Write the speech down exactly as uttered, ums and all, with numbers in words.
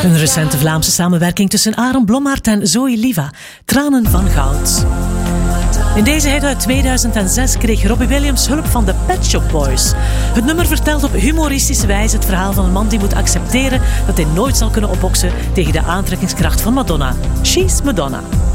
Een recente Vlaamse samenwerking tussen Aaron Blommaert en Zoe Liva. Tranen van goud. In deze hit uit tweeduizend zes kreeg Robbie Williams hulp van de Pet Shop Boys. Het nummer vertelt op humoristische wijze het verhaal van een man die moet accepteren dat hij nooit zal kunnen opboksen tegen de aantrekkingskracht van Madonna. She's Madonna.